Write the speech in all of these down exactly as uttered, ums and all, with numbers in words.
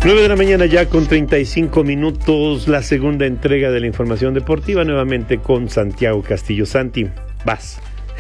nueve de la mañana ya con treinta y cinco minutos, la segunda entrega de la información deportiva, nuevamente con Santiago Castillo. Santi, vas.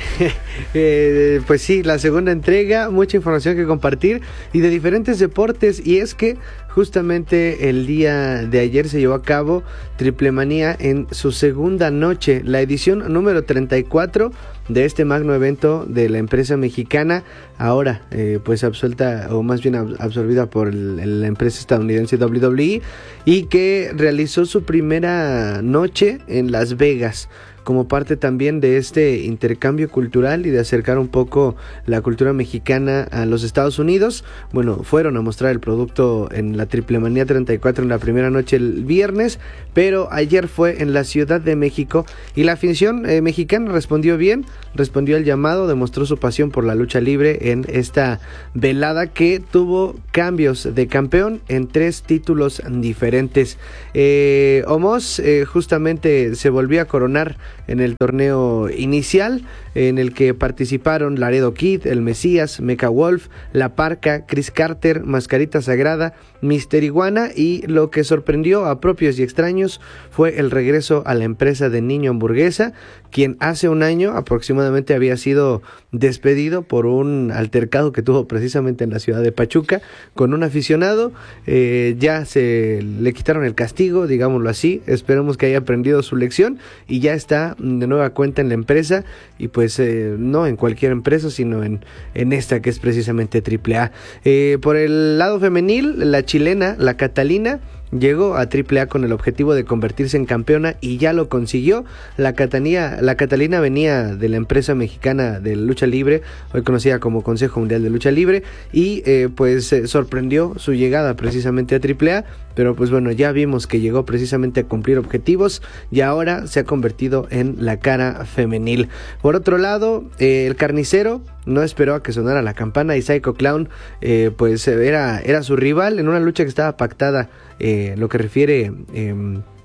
eh, pues sí, la segunda entrega, mucha información que compartir y de diferentes deportes, y es que justamente el día de ayer se llevó a cabo Triplemanía en su segunda noche, la edición número treinta y cuatro de este magno evento de la empresa mexicana, ahora eh, pues absuelta o más bien absorbida por el, la empresa estadounidense doble u doble u E, y que realizó su primera noche en Las Vegas, como parte también de este intercambio cultural y de acercar un poco la cultura mexicana a los Estados Unidos. Bueno, fueron a mostrar el producto en la Triplemanía treinta y cuatro en la primera noche el viernes, pero ayer fue en la Ciudad de México y la afición eh, mexicana respondió bien, respondió al llamado, demostró su pasión por la lucha libre en esta velada que tuvo cambios de campeón en tres títulos diferentes. Eh, Omos eh, justamente se volvió a coronar en el torneo inicial, en el que participaron Laredo Kid, El Mesías, Mecha Wolf, La Parca, Chris Carter, Mascarita Sagrada, Mister Iguana, y lo que sorprendió a propios y extraños fue el regreso a la empresa de Niño Hamburguesa, quien hace un año aproximadamente había sido despedido por un altercado que tuvo precisamente en la ciudad de Pachuca con un aficionado. Eh, ya se le quitaron el castigo, digámoslo así, esperemos que haya aprendido su lección y ya está de nueva cuenta en la empresa, y pues eh, no en cualquier empresa, sino en, en esta que es precisamente Triple A. Eh, por el lado femenil, la chilena, la Catalina, llegó a Triple A con el objetivo de convertirse en campeona y ya lo consiguió. La Catalina, la Catalina venía de la empresa mexicana de lucha libre, hoy conocida como Consejo Mundial de Lucha Libre, y eh, pues eh, sorprendió su llegada precisamente a Triple A, pero pues bueno, ya vimos que llegó precisamente a cumplir objetivos y ahora se ha convertido en la cara femenil. Por otro lado, eh, el Carnicero no esperó a que sonara la campana y Psycho Clown eh, pues era, era su rival en una lucha que estaba pactada eh, en lo que refiere eh,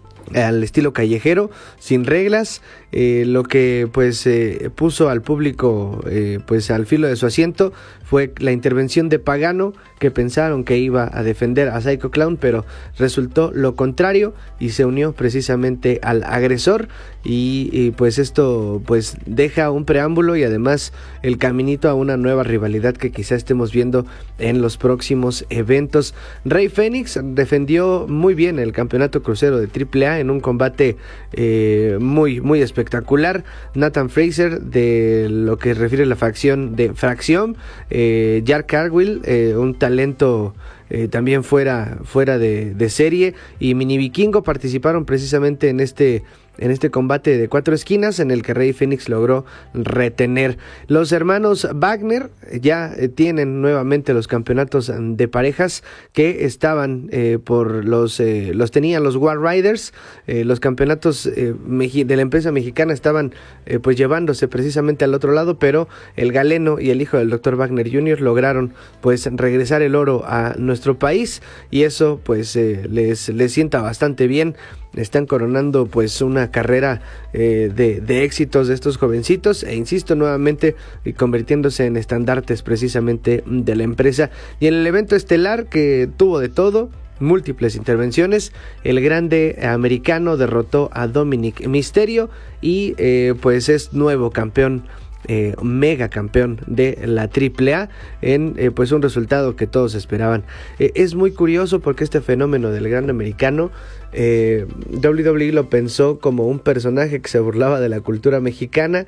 al estilo callejero, sin reglas, eh, lo que pues eh, puso al público eh, pues al filo de su asiento fue la intervención de Pagano, que pensaron que iba a defender a Psycho Clown, pero resultó lo contrario y se unió precisamente al agresor, y, y pues esto pues deja un preámbulo y además el caminito a una nueva rivalidad que quizá estemos viendo en los próximos eventos. Rey Fénix defendió muy bien el campeonato crucero de Triple A en un combate eh, muy muy espectacular. Nathan Fraser, de lo que refiere a la facción de Fracción, eh, Jack Cargill, eh, un talento eh, también fuera, fuera de, de serie, y Mini Vikingo participaron precisamente en este en este combate de cuatro esquinas en el que Rey Fénix logró retener. Los hermanos Wagner ya eh, tienen nuevamente los campeonatos de parejas que estaban eh, por los eh, los tenían los War Riders. Eh, los campeonatos eh, meji- de la empresa mexicana estaban eh, pues llevándose precisamente al otro lado, pero el Galeno y el hijo del doctor Wagner junior lograron pues regresar el oro a nuestro país, y eso pues eh, les, les sienta bastante bien. Están coronando pues una carrera eh, de, de éxitos de estos jovencitos, e insisto nuevamente, y convirtiéndose en estandartes precisamente de la empresa. Y en el evento estelar, que tuvo de todo, múltiples intervenciones, el grande americano derrotó a Dominic Mysterio y eh, pues es nuevo campeón, Eh, mega campeón de la Triple A, en eh, pues un resultado que todos esperaban. Eh, es muy curioso porque este fenómeno del gran americano, eh, doble u doble u E lo pensó como un personaje que se burlaba de la cultura mexicana,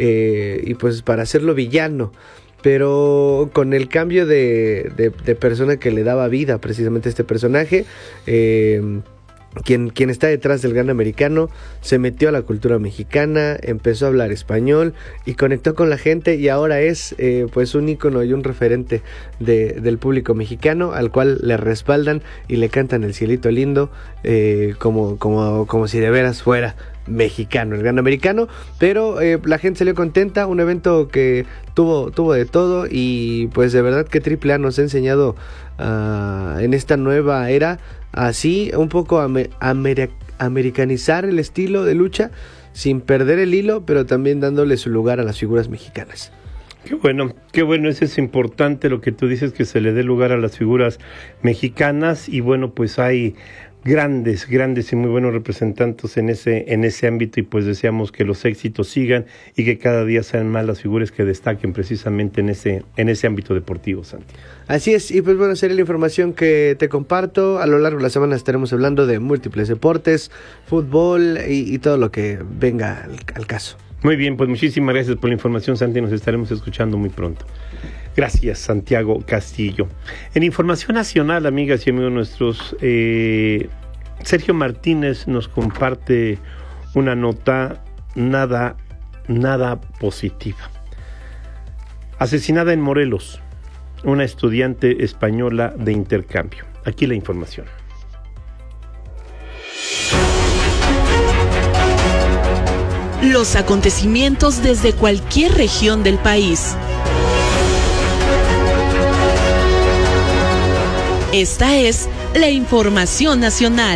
eh, y pues para hacerlo villano, pero con el cambio de, de, de persona que le daba vida precisamente a este personaje, eh, Quien, quien está detrás del gran americano se metió a la cultura mexicana, empezó a hablar español y conectó con la gente, y ahora es eh, pues un ícono y un referente de, del público mexicano, al cual le respaldan y le cantan el cielito lindo, eh, como, como, como si de veras fuera mexicano, el gran americano. Pero eh, la gente salió contenta, un evento que tuvo, tuvo de todo, y pues de verdad que Triple A nos ha enseñado uh, en esta nueva era así un poco amer- amer- americanizar el estilo de lucha sin perder el hilo, pero también dándole su lugar a las figuras mexicanas. Qué bueno, qué bueno, eso es importante lo que tú dices, que se le dé lugar a las figuras mexicanas y bueno, pues hay grandes, grandes y muy buenos representantes en ese, en ese ámbito y pues deseamos que los éxitos sigan y que cada día sean más las figuras que destaquen precisamente en ese, en ese ámbito deportivo, Santi. Así es, y pues bueno, sería la información que te comparto. A lo largo de la semana estaremos hablando de múltiples deportes, fútbol y, y todo lo que venga al, al caso. Muy bien, pues muchísimas gracias por la información, Santi, nos estaremos escuchando muy pronto. Gracias, Santiago Castillo. En información nacional, amigas y amigos nuestros, eh, Sergio Martínez nos comparte una nota nada, nada positiva. Asesinada en Morelos, una estudiante española de intercambio. Aquí la información. Los acontecimientos desde cualquier región del país. Esta es la información nacional.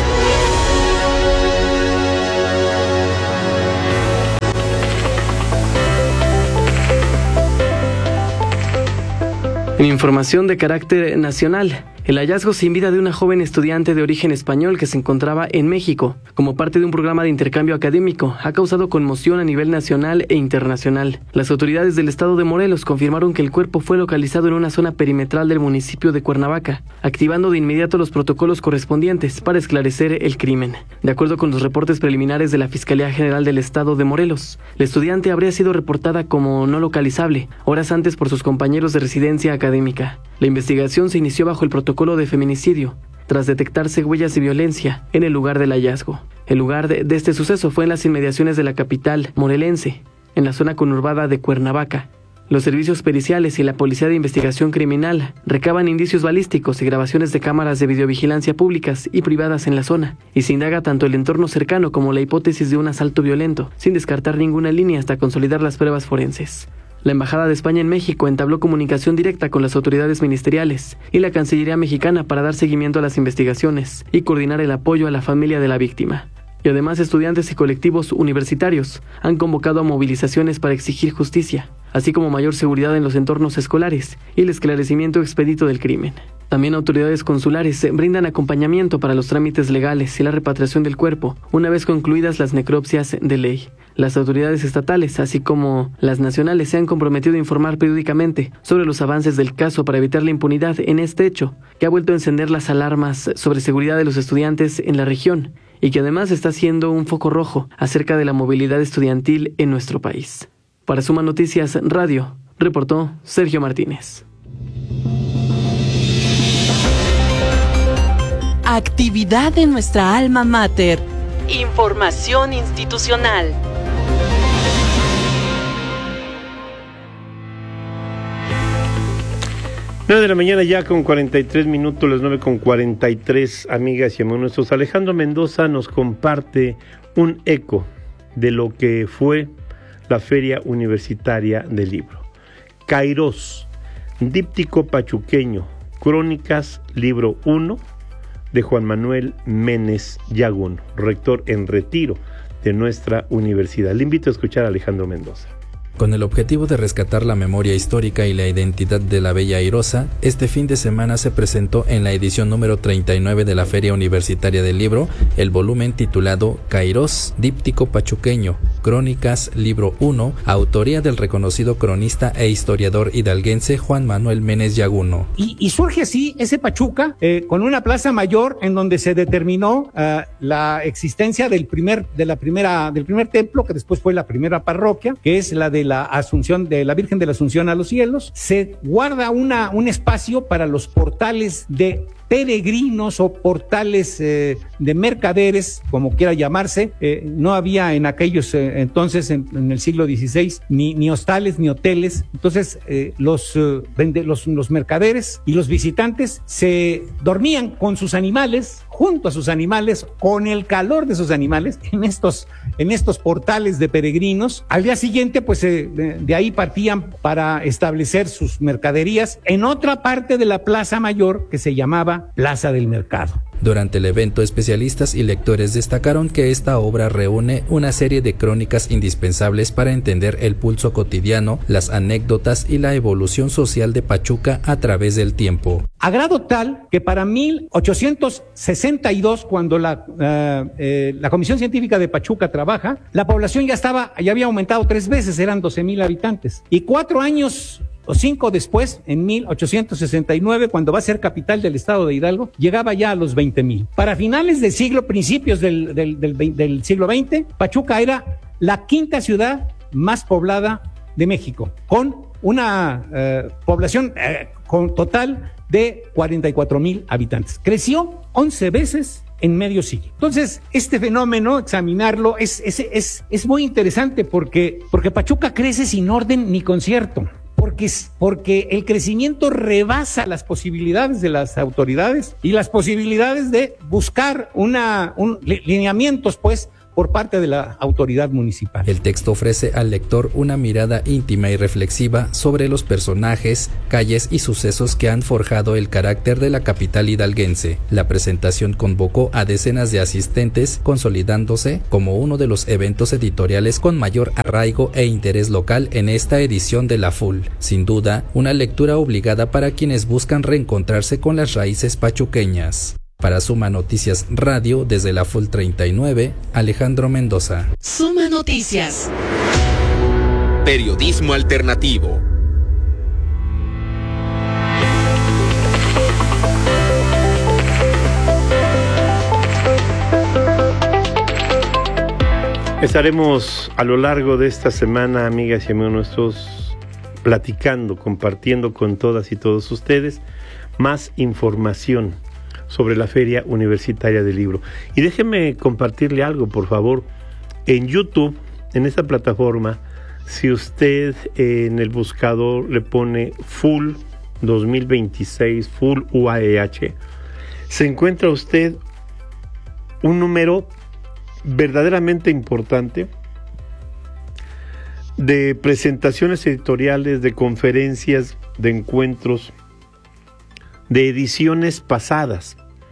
En información de carácter nacional, el hallazgo sin vida de una joven estudiante de origen español que se encontraba en México como parte de un programa de intercambio académico ha causado conmoción a nivel nacional e internacional. Las autoridades del estado de Morelos confirmaron que el cuerpo fue localizado en una zona perimetral del municipio de Cuernavaca, activando de inmediato los protocolos correspondientes para esclarecer el crimen. De acuerdo con los reportes preliminares de la Fiscalía General del estado de Morelos, la estudiante habría sido reportada como no localizable horas antes por sus compañeros de residencia académica. La investigación se inició bajo el protocolo de feminicidio, tras detectarse huellas de violencia en el lugar del hallazgo. El lugar de, de este suceso fue en las inmediaciones de la capital morelense, en la zona conurbada de Cuernavaca. Los servicios periciales y la Policía de Investigación Criminal recaban indicios balísticos y grabaciones de cámaras de videovigilancia públicas y privadas en la zona, y se indaga tanto el entorno cercano como la hipótesis de un asalto violento, sin descartar ninguna línea hasta consolidar las pruebas forenses. La Embajada de España en México entabló comunicación directa con las autoridades ministeriales y la Cancillería mexicana para dar seguimiento a las investigaciones y coordinar el apoyo a la familia de la víctima. Y además, estudiantes y colectivos universitarios han convocado a movilizaciones para exigir justicia, así como mayor seguridad en los entornos escolares y el esclarecimiento expedito del crimen. También autoridades consulares brindan acompañamiento para los trámites legales y la repatriación del cuerpo, una vez concluidas las necropsias de ley. Las autoridades estatales, así como las nacionales, se han comprometido a informar periódicamente sobre los avances del caso para evitar la impunidad en este hecho, que ha vuelto a encender las alarmas sobre seguridad de los estudiantes en la región y que además está siendo un foco rojo acerca de la movilidad estudiantil en nuestro país. Para Suma Noticias Radio, reportó Sergio Martínez. Actividad en nuestra alma mater. Información institucional. nueve de la mañana ya con cuarenta y tres minutos, las nueve con cuarenta y tres, amigas y amigos nuestros. Alejandro Mendoza nos comparte un eco de lo que fue la Feria Universitaria del Libro. Kairos, díptico pachuqueño, Crónicas, libro uno, de Juan Manuel Ménez Yaguno, rector en retiro de nuestra universidad. Le invito a escuchar a Alejandro Mendoza. Con el objetivo de rescatar la memoria histórica y la identidad de la Bella Airosa, este fin de semana se presentó en la edición número treinta y nueve de la Feria Universitaria del Libro el volumen titulado Kairos, díptico pachuqueño, Crónicas, libro uno, autoría del reconocido cronista e historiador hidalguense Juan Manuel Ménez Yaguno. Y, y surge así ese Pachuca eh, con una plaza mayor en donde se determinó uh, la existencia del primer, de la primera, del primer templo, que después fue la primera parroquia, que es la de la Asunción de la Virgen de la Asunción a los Cielos. Se guarda una, un espacio para los portales de peregrinos o portales eh, de mercaderes, como quiera llamarse. Eh, no había en aquellos eh, entonces, en, en el siglo dieciséis, ni, ni hostales ni hoteles. Entonces eh, los, eh, vende, los, los mercaderes y los visitantes se dormían con sus animales, junto a sus animales, con el calor de sus animales, en estos, en estos portales de peregrinos. Al día siguiente, pues eh, de, de ahí partían para establecer sus mercaderías en otra parte de la Plaza Mayor que se llamaba Plaza del Mercado. Durante el evento, especialistas y lectores destacaron que esta obra reúne una serie de crónicas indispensables para entender el pulso cotidiano, las anécdotas y la evolución social de Pachuca a través del tiempo. A grado tal que para mil ochocientos sesenta y dos, cuando la, uh, eh, la Comisión Científica de Pachuca trabaja, la población ya estaba, ya había aumentado tres veces, eran doce mil habitantes. Y cuatro años o cinco después, en mil ochocientos sesenta y nueve, cuando va a ser capital del estado de Hidalgo, llegaba ya a los veinte mil. Para finales del siglo, principios del, del, del, del siglo veinte, Pachuca era la quinta ciudad más poblada de México, con una uh, población uh, con total de cuarenta y cuatro mil habitantes. Creció once veces en medio siglo. Entonces, este fenómeno, examinarlo, es, es, es, es muy interesante porque, porque Pachuca crece sin orden ni concierto. Porque, porque el crecimiento rebasa las posibilidades de las autoridades y las posibilidades de buscar una, un, lineamientos, pues, por parte de la autoridad municipal. El texto ofrece al lector una mirada íntima y reflexiva sobre los personajes, calles y sucesos que han forjado el carácter de la capital hidalguense. La presentación convocó a decenas de asistentes, consolidándose como uno de los eventos editoriales con mayor arraigo e interés local en esta edición de la F U L. Sin duda, una lectura obligada para quienes buscan reencontrarse con las raíces pachuqueñas. Para Suma Noticias Radio, desde la F U L treinta y nueve, Alejandro Mendoza. Suma Noticias. Periodismo alternativo. Estaremos a lo largo de esta semana, amigas y amigos nuestros, platicando, compartiendo con todas y todos ustedes más información sobre la Feria Universitaria del Libro. Y déjenme compartirle algo, por favor. En YouTube, en esta plataforma, si usted eh, en el buscador le pone F U L dos mil veintiséis, F U L U A E H, se encuentra usted un número verdaderamente importante de presentaciones editoriales, de conferencias, de encuentros, de ediciones pasadas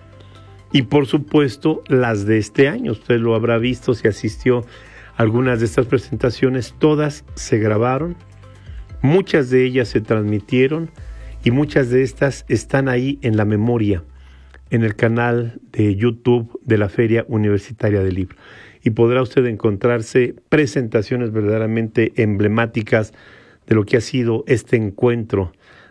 y por supuesto las de este año. Usted lo habrá visto si asistió a algunas de estas presentaciones. Todas se grabaron, muchas de ellas se transmitieron y muchas de estas están ahí en la memoria, en el canal de YouTube de la Feria Universitaria del Libro, y podrá usted encontrarse presentaciones verdaderamente emblemáticas de lo que ha sido este encuentro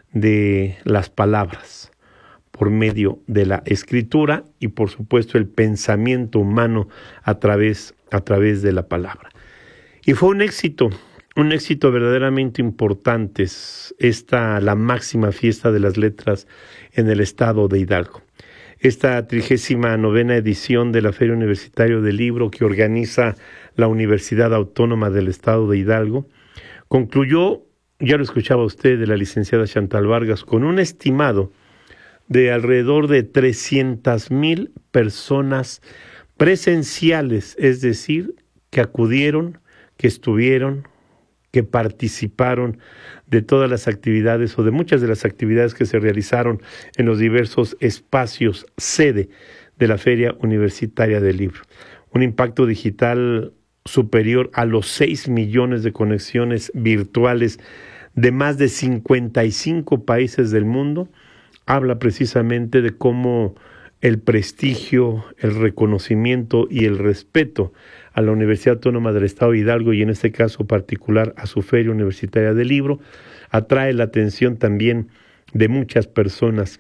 de las palabras por medio de la escritura y por supuesto el pensamiento humano a través, a través de la palabra. Y fue un éxito, un éxito verdaderamente importante, esta la máxima fiesta de las letras en el estado de Hidalgo. Esta trigésima novena edición de la Feria Universitaria del Libro que organiza la Universidad Autónoma del Estado de Hidalgo concluyó, ya lo escuchaba usted, de la licenciada Chantal Vargas, con un estimado de alrededor de trescientas mil personas presenciales, es decir, que acudieron, que estuvieron, que participaron de todas las actividades o de muchas de las actividades que se realizaron en los diversos espacios sede de la Feria Universitaria del Libro. Un impacto digital superior a los seis millones de conexiones virtuales de más de cincuenta y cinco países del mundo habla precisamente de cómo el prestigio, el reconocimiento y el respeto a la Universidad Autónoma del Estado de Hidalgo, y en este caso particular a su Feria Universitaria del Libro, atrae la atención también de muchas personas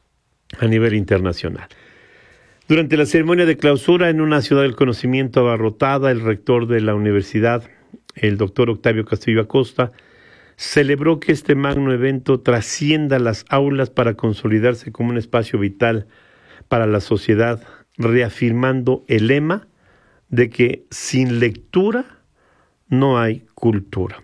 a nivel internacional. Durante la ceremonia de clausura en una ciudad del conocimiento abarrotada, el rector de la universidad, el doctor Octavio Castillo Acosta, celebró que este magno evento trascienda las aulas para consolidarse como un espacio vital para la sociedad, reafirmando el lema de que sin lectura no hay cultura.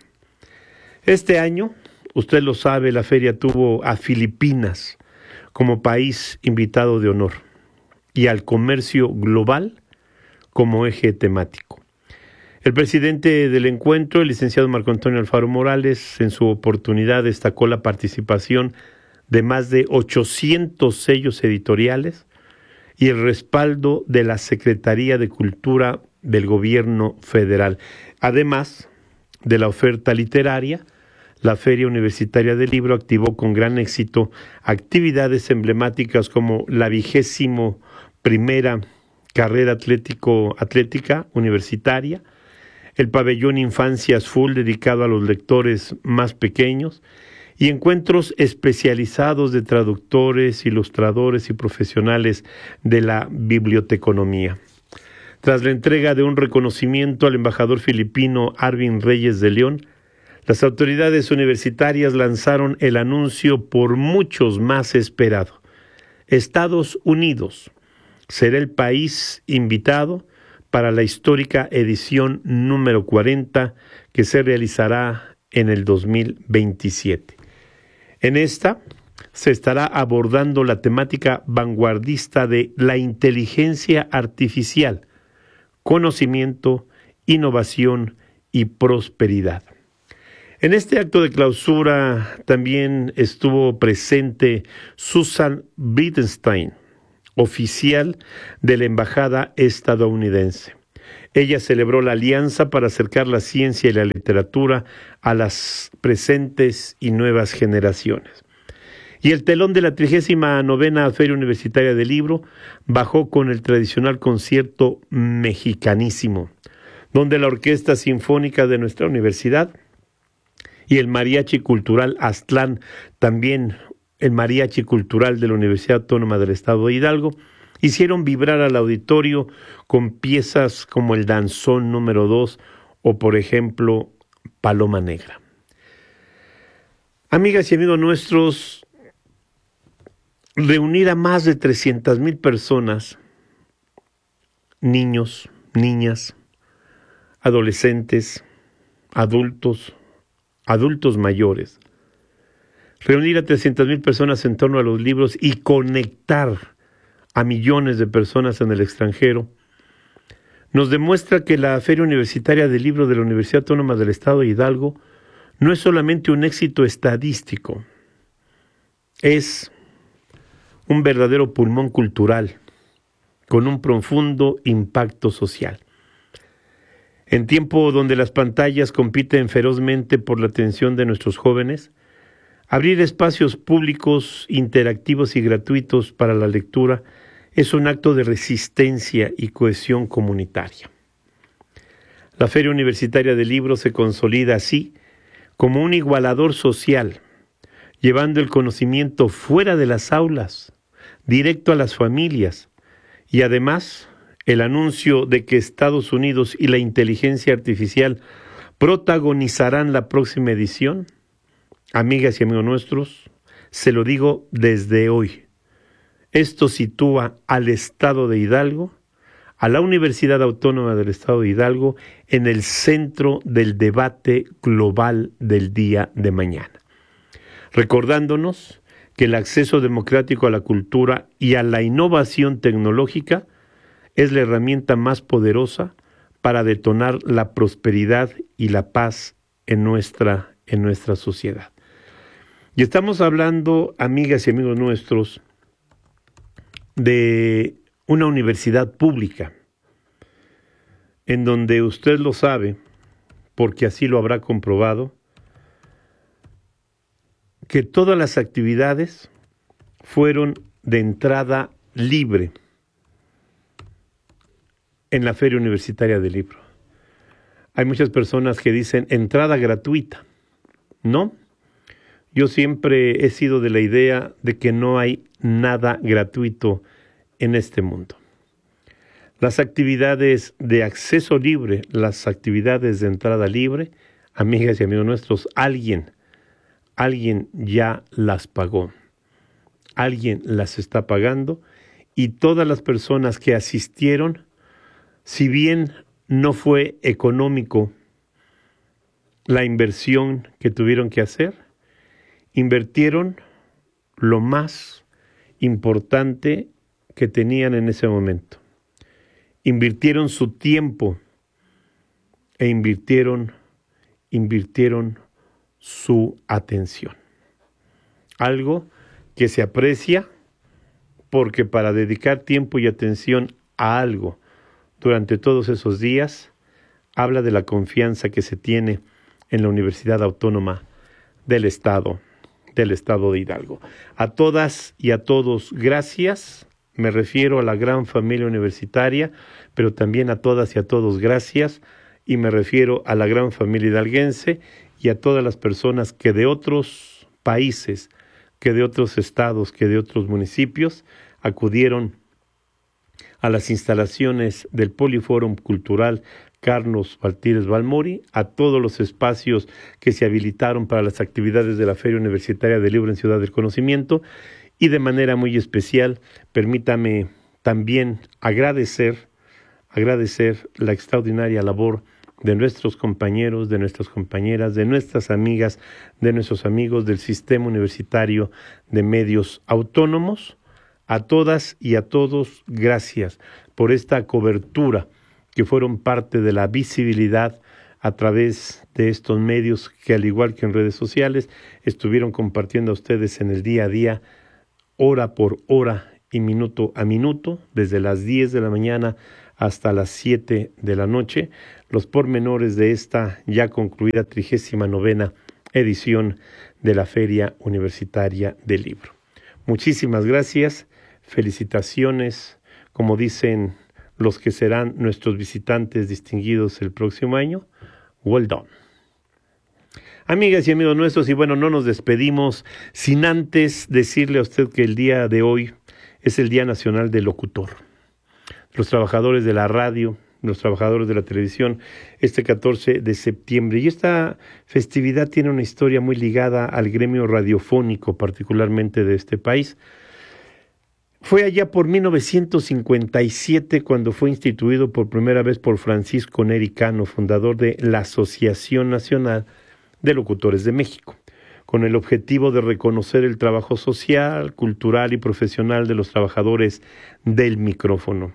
Este año, usted lo sabe, la feria tuvo a Filipinas como país invitado de honor y al comercio global como eje temático. El presidente del encuentro, el licenciado Marco Antonio Alfaro Morales, en su oportunidad destacó la participación de más de ochocientos sellos editoriales y el respaldo de la Secretaría de Cultura del Gobierno Federal. Además de la oferta literaria, la Feria Universitaria del Libro activó con gran éxito actividades emblemáticas como la vigésimo primera carrera atlético, atlética universitaria, el pabellón Infancias Full dedicado a los lectores más pequeños y encuentros especializados de traductores, ilustradores y profesionales de la biblioteconomía. Tras la entrega de un reconocimiento al embajador filipino Arvin Reyes de León, las autoridades universitarias lanzaron el anuncio por muchos más esperado. Estados Unidos será el país invitado para la histórica edición número cuarenta que se realizará en el dos mil veintisiete. En esta se estará abordando la temática vanguardista de la inteligencia artificial, conocimiento, innovación y prosperidad. En este acto de clausura también estuvo presente Susan Bridenstine, oficial de la Embajada estadounidense. Ella celebró la alianza para acercar la ciencia y la literatura a las presentes y nuevas generaciones. Y el telón de la trigésima novena Feria Universitaria del Libro bajó con el tradicional concierto mexicanísimo, donde la Orquesta Sinfónica de nuestra universidad y el Mariachi Cultural Aztlán, también el Mariachi Cultural de la Universidad Autónoma del Estado de Hidalgo, hicieron vibrar al auditorio con piezas como el Danzón número dos o, por ejemplo, Paloma Negra. Amigas y amigos nuestros, reunir a más de trescientas mil personas, niños, niñas, adolescentes, adultos, adultos mayores, reunir a trescientas mil personas en torno a los libros y conectar a millones de personas en el extranjero, nos demuestra que la Feria Universitaria del Libro de la Universidad Autónoma del Estado de Hidalgo no es solamente un éxito estadístico, es un verdadero pulmón cultural con un profundo impacto social. En tiempo donde las pantallas compiten ferozmente por la atención de nuestros jóvenes, abrir espacios públicos, interactivos y gratuitos para la lectura es un acto de resistencia y cohesión comunitaria. La Feria Universitaria del Libro se consolida así como un igualador social, llevando el conocimiento fuera de las aulas, directo a las familias, y además el anuncio de que Estados Unidos y la inteligencia artificial protagonizarán la próxima edición. Amigas y amigos nuestros, se lo digo desde hoy. Esto sitúa al Estado de Hidalgo, a la Universidad Autónoma del Estado de Hidalgo, en el centro del debate global del día de mañana. Recordándonos que el acceso democrático a la cultura y a la innovación tecnológica es la herramienta más poderosa para detonar la prosperidad y la paz en nuestra, en nuestra sociedad. Y estamos hablando, amigas y amigos nuestros, de una universidad pública, en donde usted lo sabe, porque así lo habrá comprobado, que todas las actividades fueron de entrada libre en la Feria Universitaria del Libro. Hay muchas personas que dicen entrada gratuita. No, yo siempre he sido de la idea de que no hay nada gratuito en este mundo. Las actividades de acceso libre, las actividades de entrada libre, amigas y amigos nuestros, alguien, alguien ya las pagó. Alguien las está pagando y todas las personas que asistieron, si bien no fue económico la inversión que tuvieron que hacer, invirtieron lo más importante que tenían en ese momento. Invirtieron su tiempo e invirtieron, invirtieron su atención. Algo que se aprecia porque para dedicar tiempo y atención a algo durante todos esos días, habla de la confianza que se tiene en la Universidad Autónoma del Estado, del Estado de Hidalgo. A todas y a todos, gracias. Me refiero a la gran familia universitaria, pero también a todas y a todos, gracias. Y me refiero a la gran familia hidalguense y a todas las personas que de otros países, que de otros estados, que de otros municipios acudieron a las instalaciones del Poliforum Cultural Carlos Baltires Balmori, a todos los espacios que se habilitaron para las actividades de la Feria Universitaria del Libro en Ciudad del Conocimiento, y de manera muy especial, permítame también agradecer, agradecer la extraordinaria labor de nuestros compañeros, de nuestras compañeras, de nuestras amigas, de nuestros amigos del Sistema Universitario de Medios Autónomos. A todas y a todos, gracias por esta cobertura que fueron parte de la visibilidad a través de estos medios que, al igual que en redes sociales, estuvieron compartiendo a ustedes en el día a día, hora por hora y minuto a minuto, desde las diez de la mañana hasta las siete de la noche, los pormenores de esta ya concluida trigésima novena edición de la Feria Universitaria del Libro. Muchísimas gracias, felicitaciones, como dicen los que serán nuestros visitantes distinguidos el próximo año, well done. Amigas y amigos nuestros, y bueno, no nos despedimos sin antes decirle a usted que el día de hoy es el Día Nacional del Locutor. Los trabajadores de la radio, los trabajadores de la televisión, este catorce de septiembre. Y esta festividad tiene una historia muy ligada al gremio radiofónico, particularmente de este país. Fue allá por mil novecientos cincuenta y siete cuando fue instituido por primera vez por Francisco Neri Cano, fundador de la Asociación Nacional de Locutores de México, con el objetivo de reconocer el trabajo social, cultural y profesional de los trabajadores del micrófono.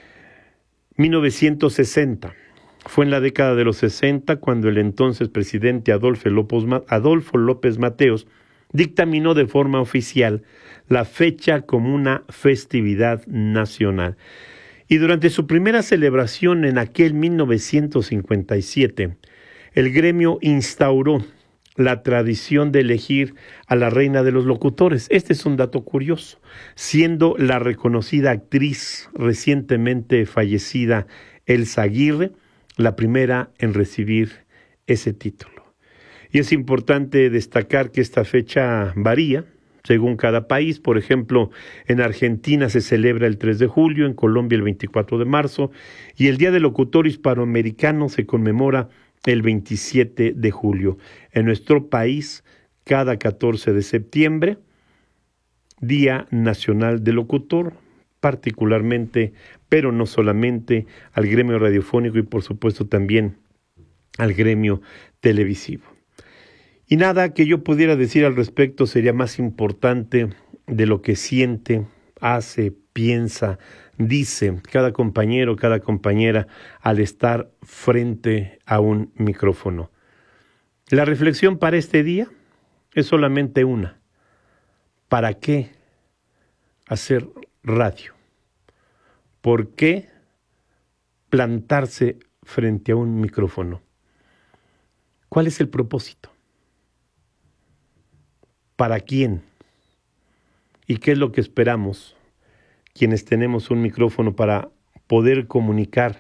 mil novecientos sesenta. Fue en la década de los sesenta cuando el entonces presidente Adolfo López, Adolfo López Mateos dictaminó de forma oficial la fecha como una festividad nacional. Y durante su primera celebración en aquel mil novecientos cincuenta y siete, el gremio instauró la tradición de elegir a la reina de los locutores. Este es un dato curioso, siendo la reconocida actriz recientemente fallecida Elsa Aguirre la primera en recibir ese título. Y es importante destacar que esta fecha varía según cada país. Por ejemplo, en Argentina se celebra el tres de julio, en Colombia el veinticuatro de marzo, y el Día del Locutor Hispanoamericano se conmemora el veintisiete de julio. En nuestro país, cada catorce de septiembre, Día Nacional del Locutor, particularmente, pero no solamente, al gremio radiofónico y por supuesto también al gremio televisivo. Y nada que yo pudiera decir al respecto sería más importante de lo que siente, hace, piensa, dice cada compañero, cada compañera al estar frente a un micrófono. La reflexión para este día es solamente una. ¿Para qué hacer radio? ¿Por qué plantarse frente a un micrófono? ¿Cuál es el propósito? ¿Para quién? ¿Y qué es lo que esperamos quienes tenemos un micrófono para poder comunicar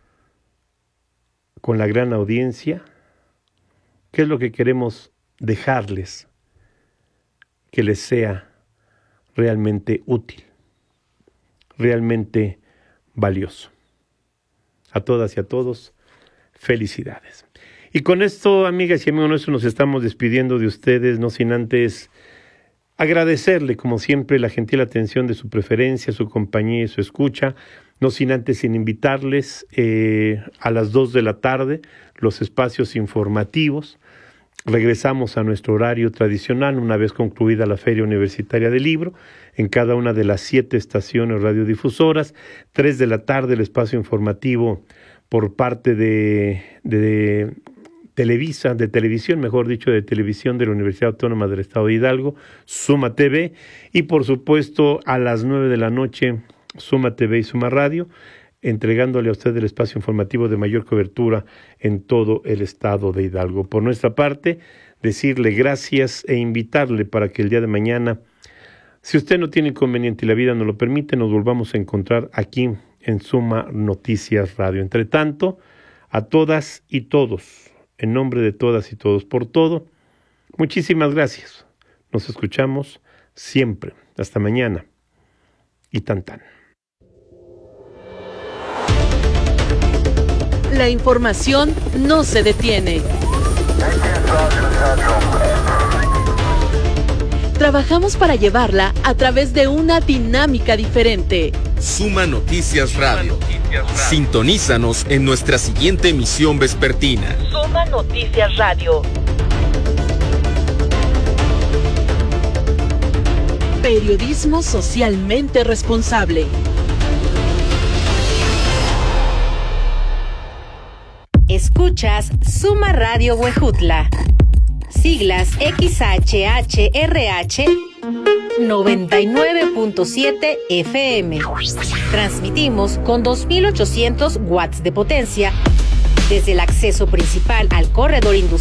con la gran audiencia? ¿Qué es lo que queremos dejarles que les sea realmente útil, realmente valioso? A todas y a todos, felicidades. Y con esto, amigas y amigos nuestros, nos estamos despidiendo de ustedes, no sin antes agradecerle, como siempre, la gentil atención de su preferencia, su compañía y su escucha, no sin antes sin invitarles eh, a las dos de la tarde, los espacios informativos. Regresamos a nuestro horario tradicional una vez concluida la Feria Universitaria del Libro, en cada una de las siete estaciones radiodifusoras. Tres de la tarde, el espacio informativo por parte de, de Televisa, de televisión, mejor dicho, de televisión de la Universidad Autónoma del Estado de Hidalgo, Suma T V, y por supuesto a las nueve de la noche, Suma T V y Suma Radio, entregándole a usted el espacio informativo de mayor cobertura en todo el estado de Hidalgo. Por nuestra parte, decirle gracias e invitarle para que el día de mañana, si usted no tiene inconveniente y la vida nos lo permite, nos volvamos a encontrar aquí en Suma Noticias Radio. Entre tanto, a todas y todos, en nombre de todas y todos, por todo, muchísimas gracias. Nos escuchamos siempre. Hasta mañana. Y tan tan. La información no se detiene. Trabajamos para llevarla a través de una dinámica diferente. Suma Noticias Radio. Sintonízanos en nuestra siguiente emisión vespertina. Suma Noticias Radio. Periodismo socialmente responsable. Escuchas Suma Radio Huejutla. Siglas X H H R H noventa y nueve punto siete F M. Transmitimos con dos mil ochocientos watts de potencia desde el acceso principal al corredor industrial